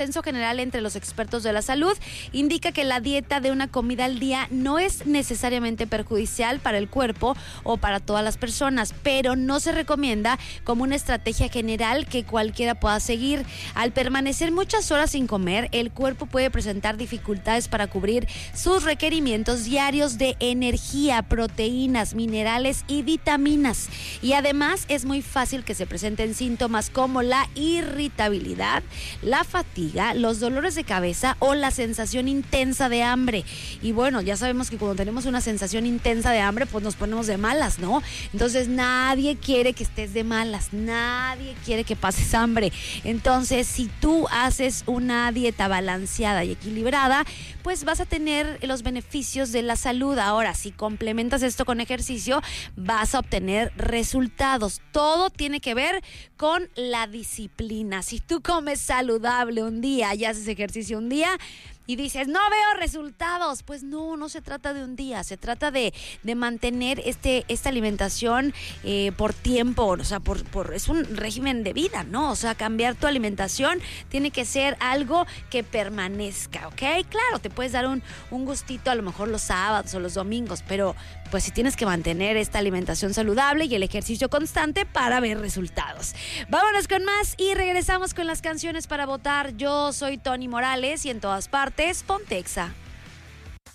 consenso general entre los expertos de la salud indica que la dieta de una comida al día no es necesariamente perjudicial para el cuerpo o para todas las personas, pero no se recomienda como una estrategia general que cualquiera pueda seguir. Al permanecer muchas horas sin comer, el cuerpo puede presentar dificultades para cubrir sus requerimientos diarios de energía, proteínas, minerales y vitaminas. Y además es muy fácil que se presenten síntomas como la irritabilidad, la fatiga, los dolores de cabeza o la sensación intensa de hambre. Y bueno, ya sabemos que cuando tenemos una sensación intensa de hambre, pues nos ponemos de malas, ¿no? Entonces nadie quiere que estés de malas, nadie quiere que pases hambre. Entonces, si tú haces una dieta balanceada y equilibrada, pues vas a tener los beneficios de la salud. Ahora, si complementas esto con ejercicio, vas a obtener resultados. Todo tiene que ver con la disciplina. Si tú comes saludable un día y haces ejercicio un día y dices, no veo resultados, pues no se trata de un día, se trata de mantener esta alimentación por tiempo, o sea, es un régimen de vida, ¿no? O sea, cambiar tu alimentación tiene que ser algo que permanezca, ¿ok? Claro, te puedes dar un gustito a lo mejor los sábados o los domingos, pero pues sí tienes que mantener esta alimentación saludable y el ejercicio constante para ver resultados. Vámonos con más y regresamos con las canciones para votar. Yo soy Tony Morales y en todas partes, Ponte Exa.